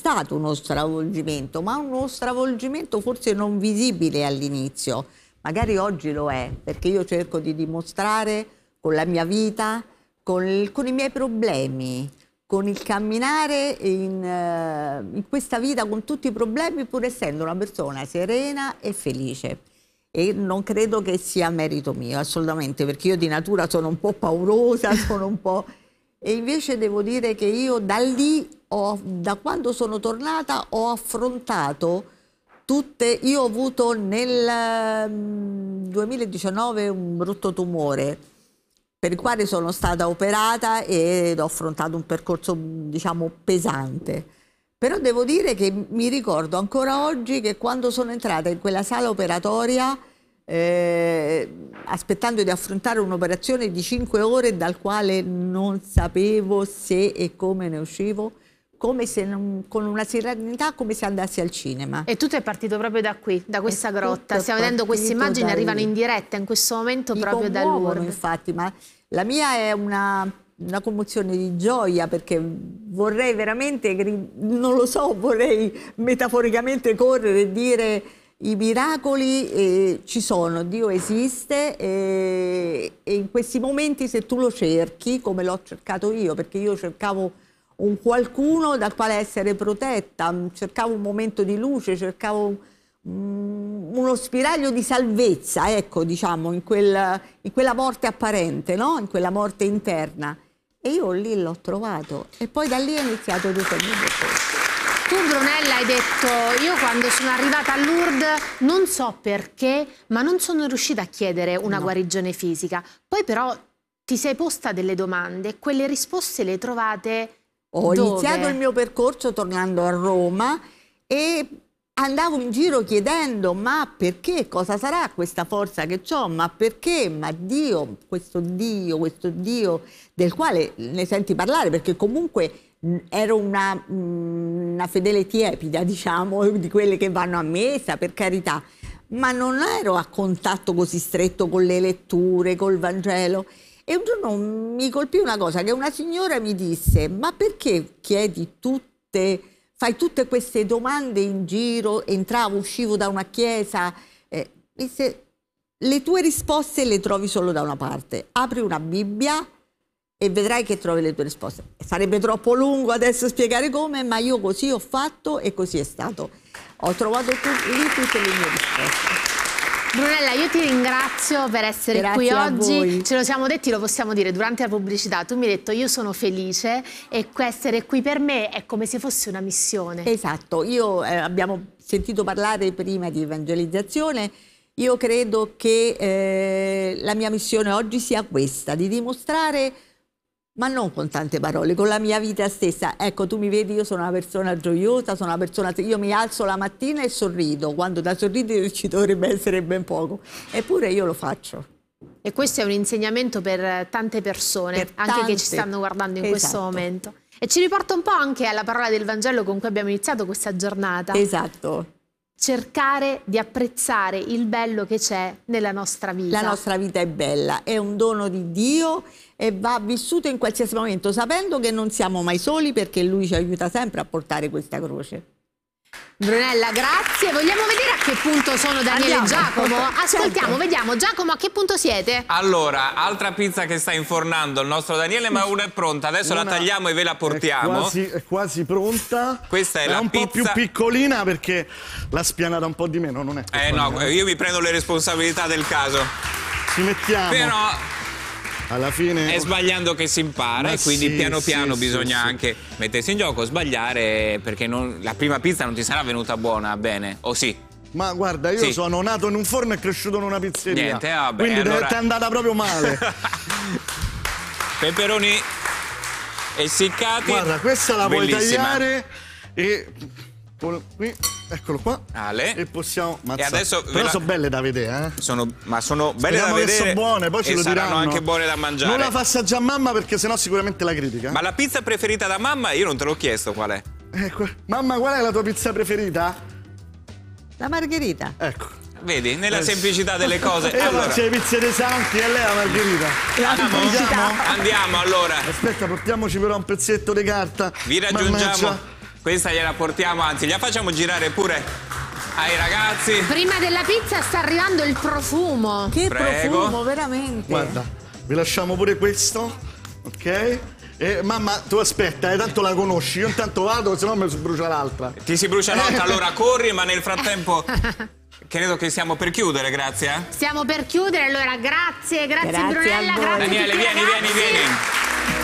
stato uno stravolgimento, ma uno stravolgimento forse non visibile all'inizio. Magari oggi lo è, perché io cerco di dimostrare con la mia vita, con i miei problemi, con il camminare in questa vita con tutti i problemi, pur essendo una persona serena e felice. E non credo che sia merito mio, assolutamente, perché io di natura sono un po' paurosa, sono un po'... E invece devo dire che io da lì, da quando sono tornata, ho affrontato tutte... Io ho avuto nel 2019 un brutto tumore, per il quale sono stata operata ed ho affrontato un percorso, diciamo, pesante. Però devo dire che mi ricordo ancora oggi che quando sono entrata in quella sala operatoria, aspettando di affrontare un'operazione di 5 ore dal quale non sapevo se e come ne uscivo, come se con una serenità come se andassi al cinema. E tutto è partito proprio da qui, da questa grotta. Stiamo vedendo queste immagini, arrivano in diretta in questo momento proprio da Lourdes. Infatti, ma la mia è una commozione di gioia, perché vorrei veramente, non lo so, vorrei metaforicamente correre e dire i miracoli ci sono, Dio esiste e in questi momenti, se tu lo cerchi, come l'ho cercato io, perché io cercavo un qualcuno dal quale essere protetta, cercavo un momento di luce, cercavo uno spiraglio di salvezza, ecco, diciamo, in quella morte apparente, no? In quella morte interna. E io lì l'ho trovato e poi da lì è iniziato tutto il mio percorso. Tu, Brunella, hai detto: io quando sono arrivata a Lourdes non so perché, ma non sono riuscita a chiedere una guarigione fisica. Poi però ti sei posta delle domande e quelle risposte le trovate Ho dove? iniziato il mio percorso tornando a Roma e andavo in giro chiedendo: ma perché? Cosa sarà questa forza che ho? Ma perché? Ma Dio, questo Dio del quale ne senti parlare, perché comunque ero una fedele tiepida, diciamo, di quelle che vanno a messa, per carità, ma non ero a contatto così stretto con le letture, col Vangelo. E un giorno mi colpì una cosa, che una signora mi disse: ma perché fai tutte queste domande in giro? Entravo, uscivo da una chiesa, disse: le tue risposte le trovi solo da una parte, apri una Bibbia e vedrai che trovi le tue risposte. Sarebbe troppo lungo adesso spiegare come, ma io così ho fatto e così è stato. Ho trovato lì tutte le mie risposte. Brunella, io ti ringrazio per essere qui oggi. Ce lo siamo detti, lo possiamo dire durante la pubblicità. Tu mi hai detto: io sono felice e essere qui per me è come se fosse una missione. Esatto, abbiamo sentito parlare prima di evangelizzazione. Io credo che la mia missione oggi sia questa, di dimostrare, ma non con tante parole, con la mia vita stessa. Ecco, tu mi vedi, io sono una persona gioiosa, sono una persona... Io mi alzo la mattina e sorrido, quando da sorridere ci dovrebbe essere ben poco. Eppure io lo faccio. E questo è un insegnamento per tante persone, anche che ci stanno guardando in questo momento. E ci riporta un po' anche alla parola del Vangelo con cui abbiamo iniziato questa giornata. Esatto. Cercare di apprezzare il bello che c'è nella nostra vita. La nostra vita è bella, è un dono di Dio e va vissuto in qualsiasi momento, sapendo che non siamo mai soli, perché Lui ci aiuta sempre a portare questa croce. Brunella, grazie. Vogliamo vedere a che punto sono Daniele e Giacomo? Ascoltiamo, vediamo. Giacomo, a che punto siete? Allora, altra pizza che sta infornando il nostro Daniele, ma una è pronta. Adesso la tagliamo e ve la portiamo. È quasi pronta. Questa è la un pizza. po' più piccolina perché l'ha spianata un po' di meno, non è? No, io mi prendo le responsabilità del caso. Ci mettiamo. Però alla fine è sbagliando che si impara, e quindi piano piano bisogna anche mettersi in gioco, sbagliare, perché la prima pizza non ti sarà venuta buona, bene, o sì? Ma guarda, io sono nato in un forno e cresciuto in una pizzeria. Niente, vabbè, quindi allora... ti è andata proprio male. Peperoni essiccati. Guarda, questa la puoi bellissima. Tagliare e qui, eccolo qua. E possiamo E adesso però sono belle da vedere, Ma sono belle da vedere. Sono buone, poi ce lo diranno. Saranno anche buone da mangiare. Non la fa assaggiare a mamma, perché sennò sicuramente la critica. Ma la pizza preferita da mamma io non te l'ho chiesto qual è. Mamma, qual è la tua pizza preferita? La margherita. Ecco. Vedi, nella semplicità delle cose. Io faccio le pizze dei santi e lei la margherita. Andiamo allora. Aspetta, portiamoci però un pezzetto di carta. Vi raggiungiamo Questa gliela portiamo, anzi, la facciamo girare pure ai ragazzi. Prima della pizza sta arrivando il profumo. Che Prego. profumo, veramente. Guarda, vi lasciamo pure questo, ok? E mamma, tu aspetta, tanto la conosci, io intanto vado, se no mi si brucia l'altra. Ti si brucia l'altra, allora corri, ma nel frattempo credo che stiamo per chiudere, grazie. Stiamo per chiudere, allora grazie Grazie Brunella, a voi. grazie a Daniele, tutti i vieni, ragazzi. vieni.